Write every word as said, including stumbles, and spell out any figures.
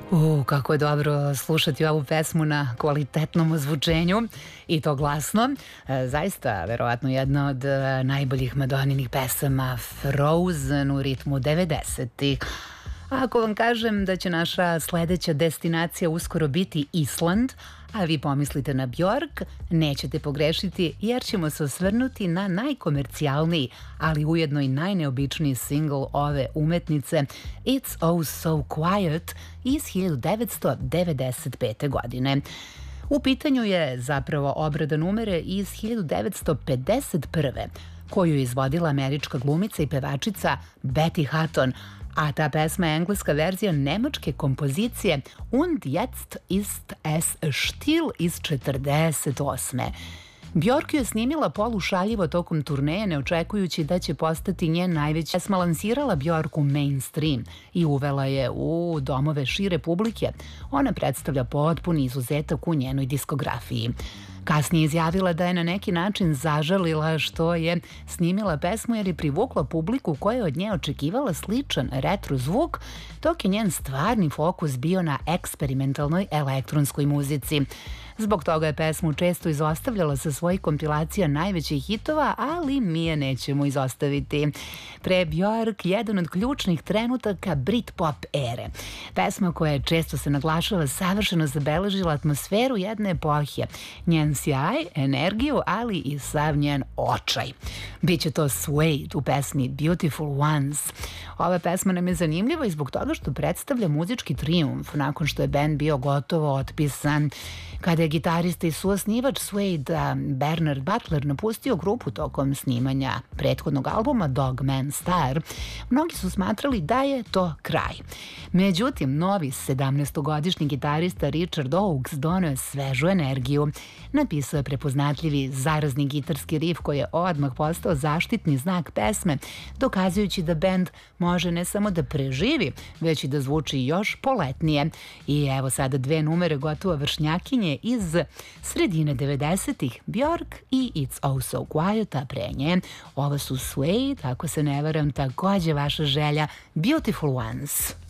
U, kako je dobro slušati ovu pesmu na kvalitetnom ozvučenju i to glasno. E, zaista, verovatno, jedna od e, najboljih Madoninih pesama, Frozen u ritmu devedesetih. Ako vam kažem da će naša sledeća destinacija uskoro biti Island, a vi pomislite na Bjork, nećete pogrešiti jer ćemo se osvrnuti na najkomercijalniji, ali ujedno i najneobičniji singl ove umetnice It's Oh So Quiet iz hiljadu devetsto devedeset pete. godine. U pitanju je zapravo obrada numere iz hiljadu devetsto pedeset prve. koju je izvodila američka glumica i pevačica Betty Hutton, a ta pesma je engleska verzija nemačke kompozicije Und jetzt ist es still iz četrdeset osme. Bjork je snimila polušaljivo tokom turneje, ne očekujući da će postati njen najveći. Pesma lansirala Bjork u mainstream i uvela je u domove šire publike. Ona predstavlja potpuni izuzetak u njenoj diskografiji. Kasnije izjavila da je na neki način zažalila što je snimila pesmu jer je privukla publiku koja je od nje očekivala sličan retro zvuk, dok je njen stvarni fokus bio na eksperimentalnoj elektronskoj muzici. Zbog toga je pesmu često izostavljala sa svojih kompilacija najvećih hitova, ali mi je nećemo izostaviti. Pre Bjork, jedan od ključnih trenutaka Britpop ere. Pesma koja je često se naglašava savršeno zabeležila atmosferu jedne epohije. Njen sjaj, energiju, ali i sav njen očaj. Biće to Suede u pesmi Beautiful Ones. Ova pesma nam je zanimljiva i zbog toga što predstavlja muzički trijumf nakon što je band bio gotovo otpisan. Kada je gitarista i suosnivač Suede Bernard Butler napustio grupu tokom snimanja prethodnog albuma Dog Man Star, mnogi su smatrali da je to kraj. Međutim, novi sedamnaestogodišnji gitarista Richard Oakes doneo je svežu energiju. Napisao je prepoznatljivi zarazni gitarski rif koji je odmah postao zaštitni znak pesme, dokazujući da bend može ne samo da preživi, već i da zvuči još poletnije. I evo sada dve numere gotovo vršnjakinje iz sredine devedesetih, Bjork i It's Oh So Quiet, a pre nje ovo su Suede, ako se ne varam, takođe vaša želja, Beautiful Ones.